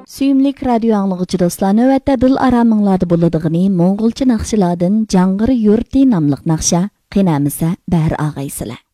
Suyumlik radio anlıqçı dostlar, növətdə dil aramыңlarda buluduğunu Moğolca naqşılardan Cangır Yurti namlıq naqşa qinamıza bər ağaysılar.